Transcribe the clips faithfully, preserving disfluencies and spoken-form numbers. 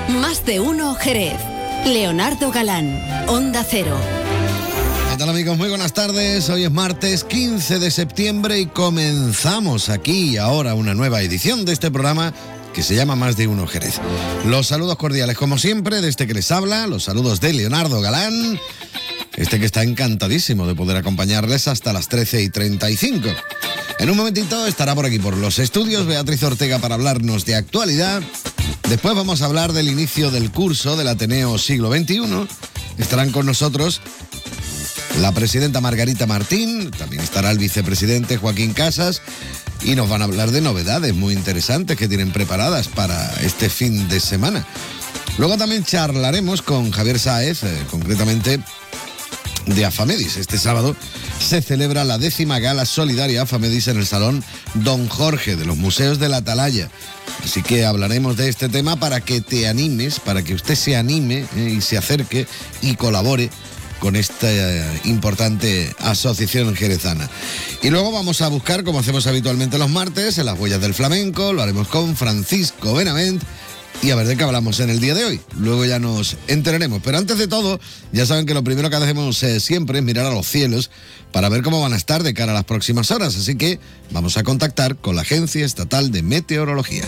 Más de uno Jerez. Leonardo Galán, Onda Cero. ¿Qué tal, amigos? Muy buenas tardes. Hoy es martes quince de septiembre y comenzamos aquí y ahora una nueva edición de este programa que se llama Más de uno Jerez. Los saludos cordiales, como siempre, de este que les habla, los saludos de Leonardo Galán, este que está encantadísimo de poder acompañarles hasta las trece y treinta y cinco. En un momentito estará por aquí, por los estudios, Beatriz Ortega para hablarnos de actualidad. Después vamos a hablar del inicio del curso del Ateneo Siglo veintiuno. Estarán con nosotros la presidenta Margarita Martín, también estará el vicepresidente Joaquín Casas y nos van a hablar de novedades muy interesantes que tienen preparadas para este fin de semana. Luego también charlaremos con Javier Sáez, eh, concretamente de Afamedis. Este sábado se celebra la décima gala solidaria Afamedis en el Salón Don Jorge de los Museos de la Atalaya. Así que hablaremos de este tema para que te animes, para que usted se anime eh, y se acerque y colabore con esta eh, importante asociación jerezana. Y luego vamos a buscar, como hacemos habitualmente los martes, en las huellas del flamenco. Lo haremos con Francisco Benavent y a ver de qué hablamos en el día de hoy. Luego ya nos enteraremos. Pero antes de todo, ya saben que lo primero que hacemos eh, siempre es mirar a los cielos para ver cómo van a estar de cara a las próximas horas. Así que vamos a contactar con la Agencia Estatal de Meteorología.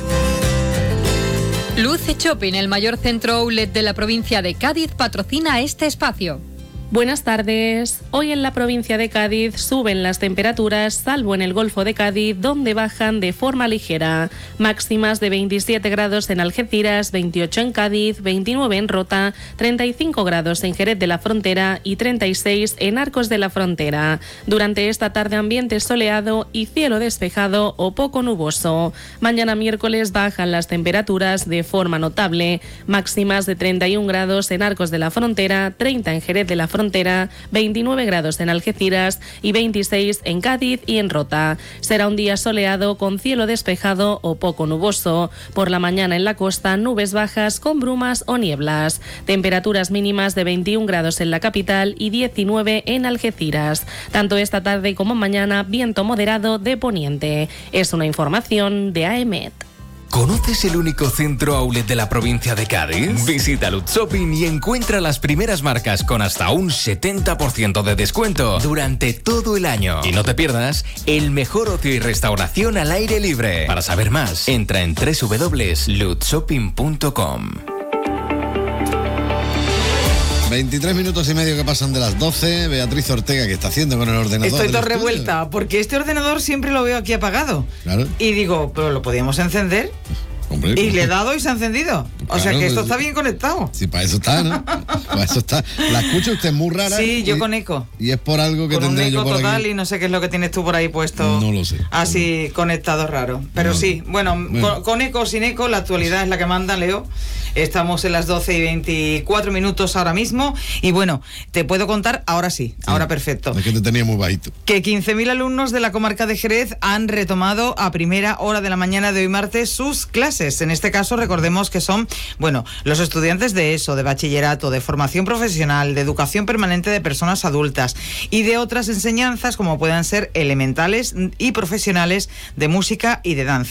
Luce Shopping, el mayor centro outlet de la provincia de Cádiz, patrocina este espacio. Buenas tardes. Hoy en la provincia de Cádiz suben las temperaturas, salvo en el Golfo de Cádiz, donde bajan de forma ligera. Máximas de veintisiete grados en Algeciras, veintiocho en Cádiz, veintinueve en Rota, treinta y cinco grados en Jerez de la Frontera y treinta y seis en Arcos de la Frontera. Durante esta tarde ambiente soleado y cielo despejado o poco nuboso. Mañana miércoles bajan las temperaturas de forma notable. Máximas de treinta y un grados en Arcos de la Frontera, treinta en Jerez de la Frontera, Frontera, veintinueve grados en Algeciras y veintiséis en Cádiz y en Rota. Será un día soleado con cielo despejado o poco nuboso. Por la mañana en la costa, nubes bajas con brumas o nieblas. Temperaturas mínimas de veintiún grados en la capital y diecinueve en Algeciras. Tanto esta tarde como mañana, viento moderado de poniente. Es una información de A E M E T. ¿Conoces el único centro outlet de la provincia de Cádiz? Visita Lutz Shopping y encuentra las primeras marcas con hasta un setenta por ciento de descuento durante todo el año. Y no te pierdas el mejor ocio y restauración al aire libre. Para saber más, entra en doble u doble u doble u punto lutz shopping punto com. veintitrés minutos y medio que pasan de las doce. Beatriz Ortega, ¿qué está haciendo con el ordenador? Estoy todo revuelta, porque este ordenador siempre lo veo aquí apagado. Claro. Y digo, pero lo podíamos encender. Hombre, y pues, le he dado y se ha encendido. Claro, o sea que esto pues, está bien conectado. Sí, para eso está, ¿no? Para eso está. La escucha usted muy rara. Sí, yo y, con eco. Y es por algo que con tendré un eco yo por total aquí. Y no sé qué es lo que tienes tú por ahí puesto. No lo sé. Así no. Conectado raro. Pero no. sí, bueno, bueno. Con, con eco o sin eco, la actualidad es la que manda, Leo. Estamos en las doce y veinticuatro minutos ahora mismo. Y bueno, te puedo contar, ahora sí, sí. ahora perfecto. Es que te tenía muy bajito. Que quince mil alumnos de la comarca de Jerez han retomado a primera hora de la mañana de hoy martes sus clases. En este caso, recordemos que son, bueno, los estudiantes de ESO, de bachillerato, de formación profesional, de educación permanente de personas adultas y de otras enseñanzas como puedan ser elementales y profesionales de música y de danza.